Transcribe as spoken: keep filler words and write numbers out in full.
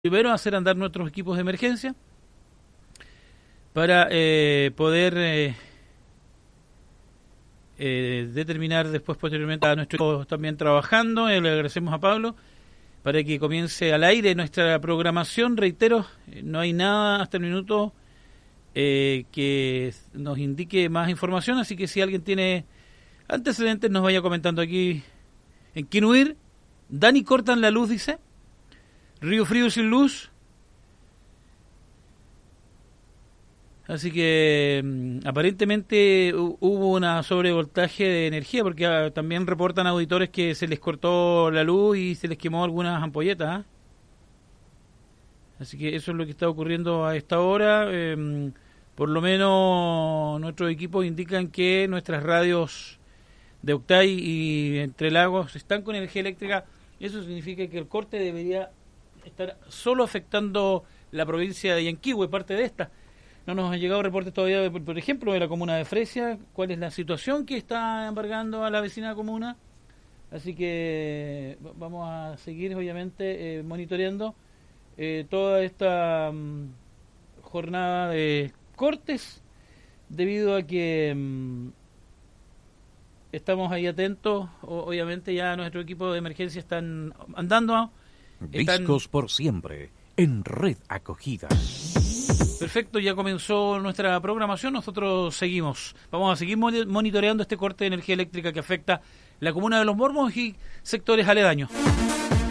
primero hacer andar nuestros equipos de emergencia para eh, poder eh, eh, determinar después posteriormente a nuestro equipo también trabajando. Eh, le agradecemos a Pablo para que comience al aire nuestra programación. Reitero, eh, no hay nada hasta el minuto eh, que nos indique más información, así que si alguien tiene antecedentes nos vaya comentando aquí en Quinuir. Dani, cortan la luz, dice. Río Frío sin luz. Así que um, aparentemente hu- hubo una sobrevoltaje de energía, porque uh, también reportan auditores que se les cortó la luz y se les quemó algunas ampolletas. ¿eh? Así que eso es lo que está ocurriendo a esta hora. Eh, por lo menos nuestros equipos indican que nuestras radios de Octay y Entre Lagos están con energía eléctrica. Eso significa que el corte debería estar solo afectando la provincia de Yanquihue, parte de esta. No nos han llegado reportes todavía, de, por ejemplo, de la comuna de Fresia, cuál es la situación que está embargando a la vecina comuna. Así que vamos a seguir, obviamente, eh, monitoreando eh, toda esta um, jornada de cortes, debido a que um, estamos ahí atentos. O, obviamente ya nuestro equipo de emergencia están andando. Discos por siempre, en Red Acogida. Perfecto, ya comenzó nuestra programación, nosotros seguimos. Vamos a seguir monitoreando este corte de energía eléctrica que afecta la comuna de Los Mormos y sectores aledaños.